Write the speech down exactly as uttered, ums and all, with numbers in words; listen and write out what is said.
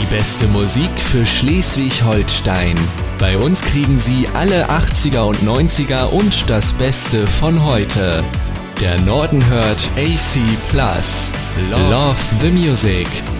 beste Musik für Schleswig-Holstein. Bei uns kriegen Sie alle achtziger und neunziger und das Beste von heute. Der Norden hört A C plus. Love the Music.